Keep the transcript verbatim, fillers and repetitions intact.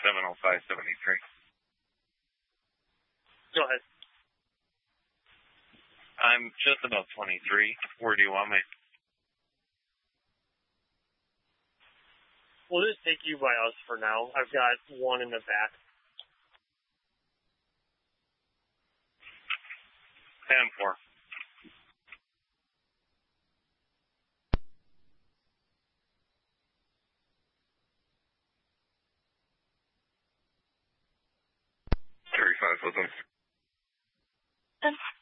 seven oh five seventy-three. Go ahead. I'm just about twenty-three. Where do you want me? We'll just take you by us for now. I've got one in the back. ten four. thirty-five with them.